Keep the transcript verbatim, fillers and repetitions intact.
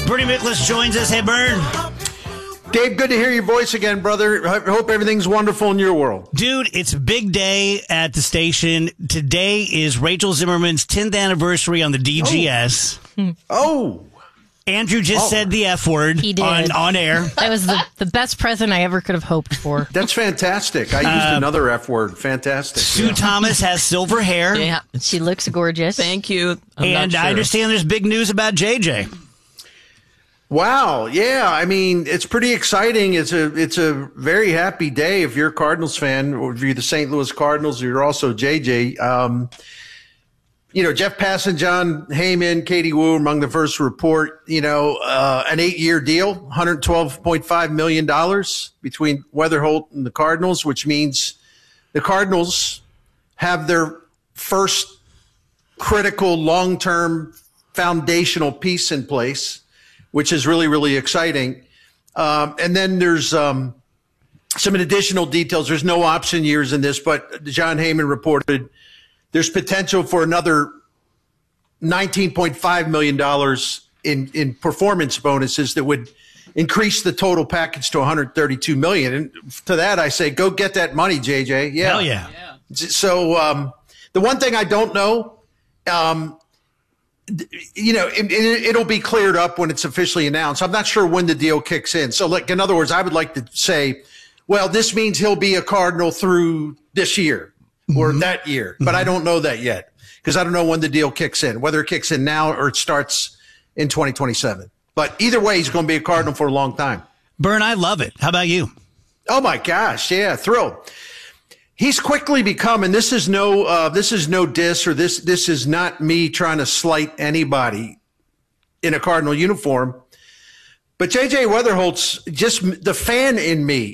Bernie Miklasz joins us. Hey, Bern. Dave, good to hear your voice again, brother. I hope everything's wonderful in your world. Dude, it's a big day at the station. Today is Rachel Zimmerman's tenth anniversary on the D G S. Oh. oh. Andrew just oh. said the F word he did. On, on air. That was the, the best present I ever could have hoped for. That's fantastic. I used uh, another F word. Fantastic. Sue yeah. Thomas has silver hair. Yeah. She looks gorgeous. Thank you. I'm and sure. I understand there's big news about J J. Wow. Yeah. I mean, it's pretty exciting. It's a, it's a very happy day if you're a Cardinals fan, or if you're the Saint Louis Cardinals, or you're also J J. Um, you know, Jeff Passan, John Heyman, Katie Woo among the first report, you know, uh, an eight year deal, one hundred twelve point five million dollars between Weatherholt and the Cardinals, which means the Cardinals have their first critical long-term foundational piece in place, which is really, really exciting. Um, and then there's um, some additional details. There's no option years in this, but John Heyman reported there's potential for another nineteen point five million dollars in, in performance bonuses that would increase the total package to one hundred thirty-two million dollars. And to that, I say, go get that money, J J. Yeah. Hell yeah. yeah. So um, the one thing I don't know, um, you know, it, it, it'll be cleared up when it's officially announced. I'm not sure when the deal kicks in. So, like, in other words, I would like to say, well, this means he'll be a Cardinal through this year or mm-hmm. that year, but mm-hmm. I don't know that yet because I don't know when the deal kicks in, whether it kicks in now or it starts in twenty twenty-seven. But either way, he's going to be a Cardinal for a long time. Bern, I love it. How about you? Oh my gosh, yeah, thrilled. He's quickly become, and this is no, uh, this is no diss, or this, this is not me trying to slight anybody in a Cardinal uniform. But J J Weatherholt's just the fan in me